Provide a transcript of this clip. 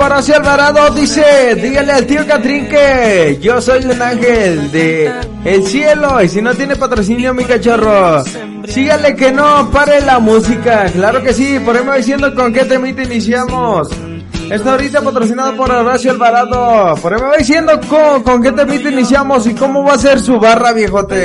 Horacio Alvarado dice, dígale al tío Catrín que yo soy un ángel de el cielo y si no tiene patrocinio mi cachorro, sígale que no pare la música. Claro que sí, por ahí me voy diciendo con qué temita iniciamos. Está ahorita patrocinado por Horacio Alvarado. Por ahí me voy diciendo con qué temita iniciamos y cómo va a ser su barra, viejote.